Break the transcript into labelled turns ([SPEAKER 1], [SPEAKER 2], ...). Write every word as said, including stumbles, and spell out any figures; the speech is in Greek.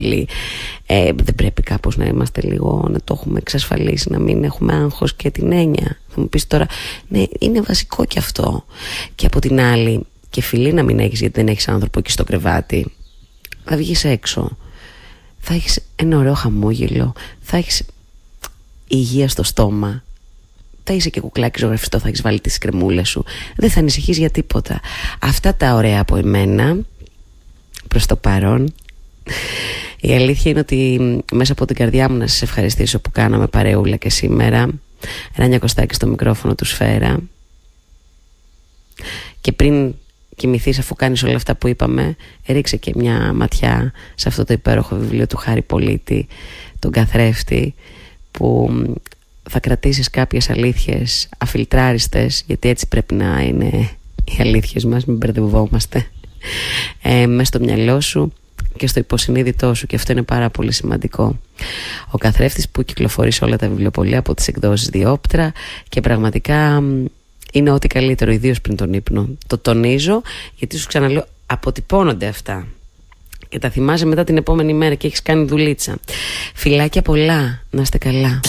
[SPEAKER 1] ε, δεν πρέπει κάπως να είμαστε λίγο, να το έχουμε εξασφαλίσει, να μην έχουμε άγχος και την έννοια? Θα μου πεις τώρα, ναι, είναι βασικό και αυτό. Και από την άλλη, και φιλή να μην έχεις, γιατί δεν έχεις άνθρωπο εκεί στο κρεβάτι. Θα βγεις έξω, θα έχεις ένα ωραίο χαμόγελο, θα έχεις υγεία στο στόμα, θα είσαι και κουκλάκι ζωγραφιστό, θα έχεις βάλει τις κρεμούλες σου, δεν θα ανησυχείς για τίποτα. Αυτά τα ωραία από εμένα προς το παρόν. Η αλήθεια είναι ότι μέσα από την καρδιά μου να σας ευχαριστήσω που κάναμε παρεούλα και σήμερα. Ράνια Κωστάκη στο μικρόφωνο του Σφαίρα. Και πριν κοιμηθείς, αφού κάνεις όλα αυτά που είπαμε, ρίξε και μια ματιά σε αυτό το υπέροχο βιβλίο του Χάρη Πολίτη, τον Καθρέφτη, που θα κρατήσεις κάποιες αλήθειες αφιλτράριστες, γιατί έτσι πρέπει να είναι οι αλήθειες μας, μην μπερδευόμαστε, ε, μες στο μυαλό σου και στο υποσυνείδητό σου, και αυτό είναι πάρα πολύ σημαντικό. Ο Καθρέφτης που κυκλοφορεί σε όλα τα βιβλιοπωλεία από τις εκδόσεις Διόπτρα, και πραγματικά είναι ό,τι καλύτερο, ιδίως πριν τον ύπνο. Το τονίζω, γιατί σου ξαναλέω, αποτυπώνονται αυτά και τα θυμάσαι μετά την επόμενη μέρα και έχεις κάνει δουλίτσα. Φιλάκια πολλά, να είστε καλά.